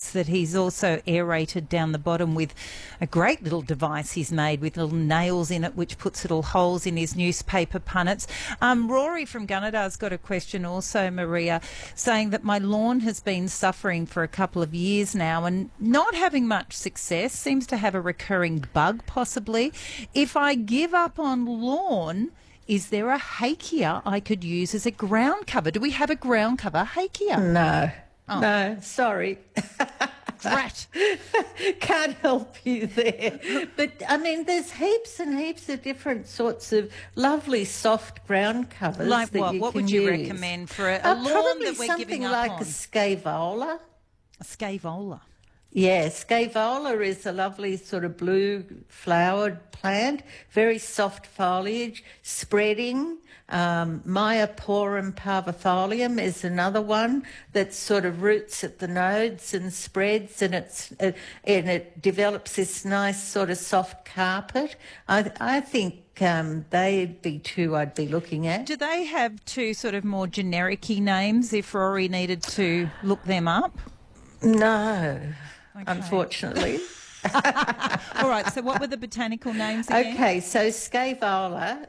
notes that he's also aerated down the bottom with a great little device he's made with little nails in it, which puts little holes in his newspaper punnets. Rory from Gunnedar's got a question also, Maria, saying that my lawn has been suffering for a couple of years now and not having much success, seems to have a recurring bug possibly. If I give up on lawn, is there a Hakea I could use as a ground cover? Do we have a ground cover Hakea? No. Oh. No, sorry. Drat. Can't help you there. But, I mean, there's heaps and heaps of different sorts of lovely soft ground covers. Like that what? you What can would you use. recommend for a lawn that we're giving up like on? a scaevola. A scaevola. Yeah, scaevola is a lovely sort of blue flowered plant, very soft foliage, spreading. Myoporum parvifolium is another one that sort of roots at the nodes and spreads, and it develops this nice sort of soft carpet. I think they'd be two I'd be looking at. Do they have two sort of more generic-y names if Rory needed to look them up? No, okay. Unfortunately. All right, so what were the botanical names again? Okay, so Scaevola,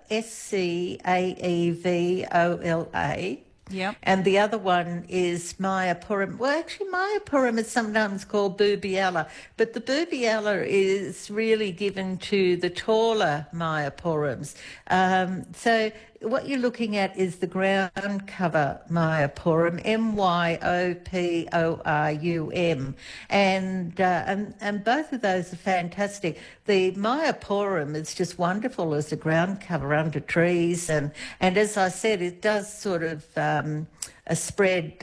Scaevola. Yep. And the other one is Myoporum. Well, actually, Myoporum is sometimes called Boobiella, but the Boobiella is really given to the taller Myoporums. So what you're looking at is the ground cover Myoporum, Myoporum, and both of those are fantastic. The Myoporum is just wonderful as a ground cover under trees, and as I said, it does sort of spread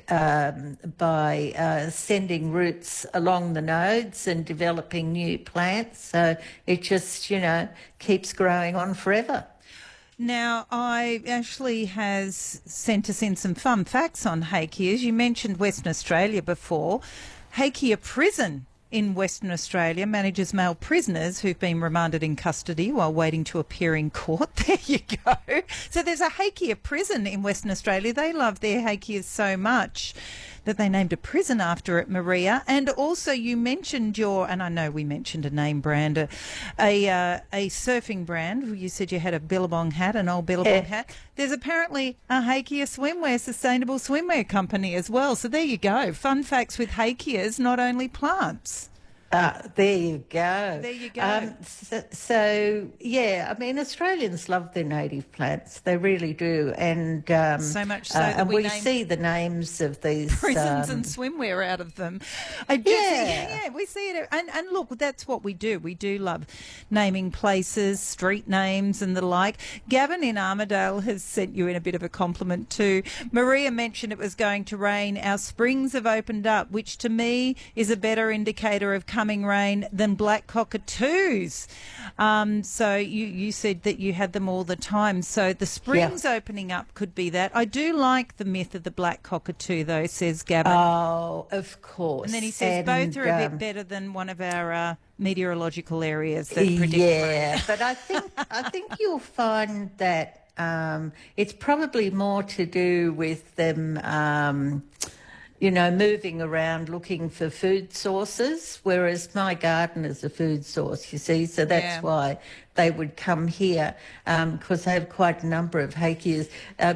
by sending roots along the nodes and developing new plants. So it just, keeps growing on forever. Now, Ashley has sent us in some fun facts on Hakeas. You mentioned Western Australia before. Hakea Prison in Western Australia manages male prisoners who've been remanded in custody while waiting to appear in court. There you go. So there's a Hakea Prison in Western Australia. They love their Hakeas so much that they named a prison after it, Maria. And also you mentioned and I know we mentioned a name brand, a surfing brand. You said you had a Billabong hat, an old Billabong hat. There's apparently a Hakea Swimwear, sustainable swimwear company as well. So there you go. Fun facts with Hakeas, not only plants. There you go. There you go. So, yeah, I mean, Australians love their native plants. They really do. And so much so that and we name see the names of these prisons and swimwear out of them. Yeah, we see it. And look, that's what we do. We do love naming places, street names and the like. Gavin in Armidale has sent you in a bit of a compliment too. Maria mentioned it was going to rain. Our springs have opened up, which to me is a better indicator of coming rain than black cockatoos. So you said that you had them all the time. So the springs opening up could be that. I do like the myth of the black cockatoo, though, says Gavin. Oh, of course. And then he says both are a bit better than one of our meteorological areas that predict rain. But I think you'll find that it's probably more to do with them moving around looking for food sources, whereas my garden is a food source, you see, so that's why they would come here, because I have quite a number of Hakeas.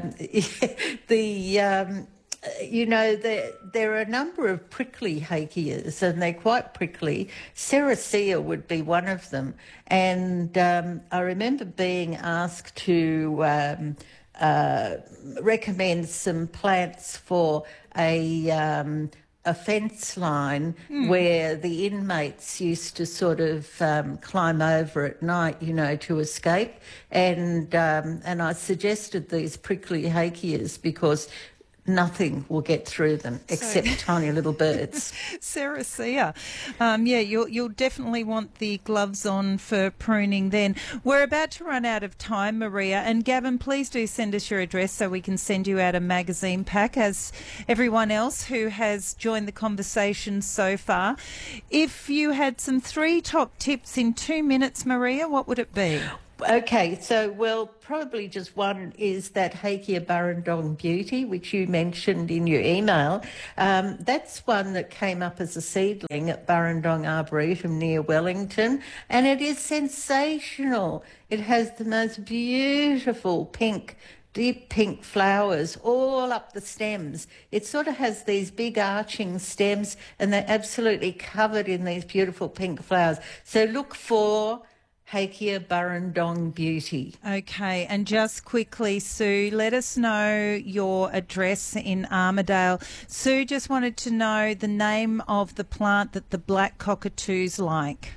There are a number of prickly Hakeas, and they're quite prickly. Sericea would be one of them, and I remember being asked to recommend some plants for a fence line where the inmates used to sort of climb over at night, to escape. And I suggested these prickly Hakeas because nothing will get through them except tiny little birds. Sericea. You'll definitely want the gloves on for pruning then. We're about to run out of time, Maria. And Gavin, please do send us your address so we can send you out a magazine pack, as everyone else who has joined the conversation so far. If you had some 3 top tips in 2 minutes, Maria, what would it be? Okay, so probably just one is that Hakea Burrendong Beauty, which you mentioned in your email. That's one that came up as a seedling at Burrendong Arboretum near Wellington, and it is sensational. It has the most beautiful deep pink flowers all up the stems. It sort of has these big arching stems, and they're absolutely covered in these beautiful pink flowers. So look for Hakea Burrendong Beauty. Okay, and just quickly, Sue, let us know your address in Armidale. Sue just wanted to know the name of the plant that the black cockatoos like.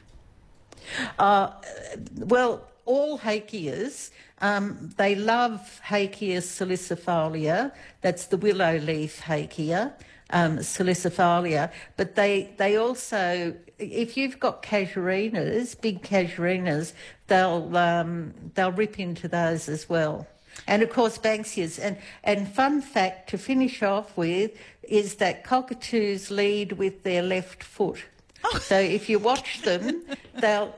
Well, all Hakeas, they love Hakea salicifolia. That's the willow leaf Hakea, salicifolia. But they also, if you've got casuarinas, big casuarinas, they'll rip into those as well. And of course, Banksias. And fun fact to finish off with is that cockatoos lead with their left foot. So if you watch them, they'll,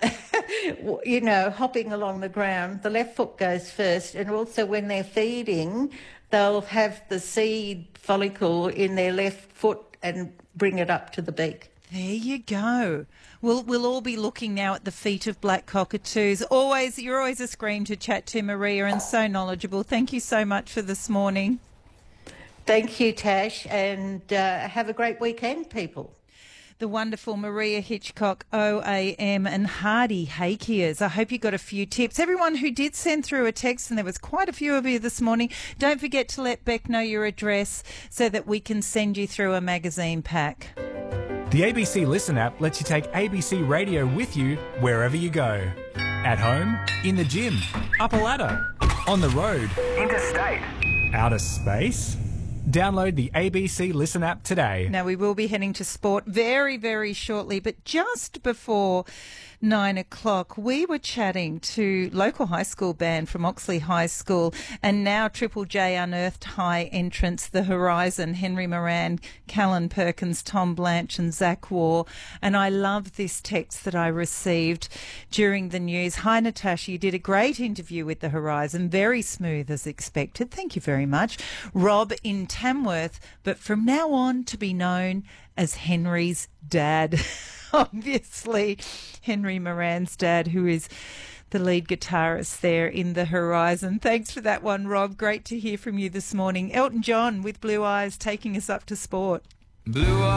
hopping along the ground, the left foot goes first. And also when they're feeding, they'll have the seed follicle in their left foot and bring it up to the beak. There you go. We'll all be looking now at the feet of black cockatoos. You're always a scream to chat to, Maria, and so knowledgeable. Thank you so much for this morning. Thank you, Tash, and have a great weekend, people. The wonderful Maria Hitchcock, OAM, and Hardy Hakeas. I hope you got a few tips. Everyone who did send through a text, and there was quite a few of you this morning, don't forget to let Beck know your address so that we can send you through a magazine pack. The ABC Listen app lets you take ABC Radio with you wherever you go. At home, in the gym, up a ladder, on the road, interstate, outer space. Download the ABC Listen app today. Now, we will be heading to sport very, very shortly, but just before 9 o'clock, we were chatting to local high school band from Oxley High School and now Triple J Unearthed High entrants, The Horizon, Henry Moran, Callan Perkins, Tom Blanche and Zach Waugh. And I love this text that I received during the news. Hi, Natasha, you did a great interview with The Horizon, very smooth as expected. Thank you very much. Rob in Tamworth, but from now on to be known as Henry's dad. Obviously, Henry Moran's dad, who is the lead guitarist there in The Horizon. Thanks for that one, Rob. Great to hear from you this morning. Elton John with Blue Eyes taking us up to sport. Blue Eyes.